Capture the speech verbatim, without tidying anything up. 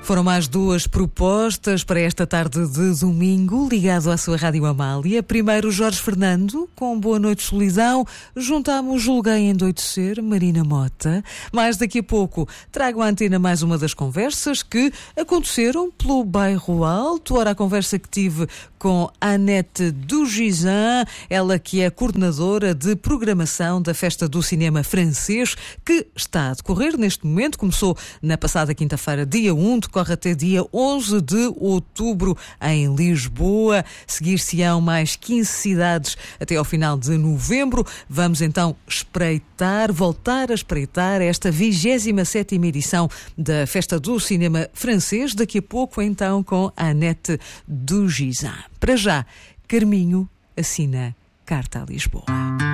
Foram mais duas propostas para esta tarde de domingo, ligado à sua Rádio Amália. Primeiro, Jorge Fernando, com Boa Noite Solidão. Juntamos Julguei Endoidecer, Marina Mota. Mais daqui a pouco, trago à antena mais uma das conversas que aconteceram pelo Bairro Alto. Ora, a conversa que tive com Annette Dugizan, ela que é coordenadora de programação da Festa do Cinema Francês, que está a decorrer neste momento. Começou na passada quinta-feira, dia um, decorre até dia onze de outubro em Lisboa. Seguir-se-ão mais quinze cidades até ao final de novembro. Vamos então espreitar, voltar a espreitar esta vigésima sétima edição da Festa do Cinema Francês. Daqui a pouco então com a Annette Dugizan. Para já, Carminho assina Carta a Lisboa.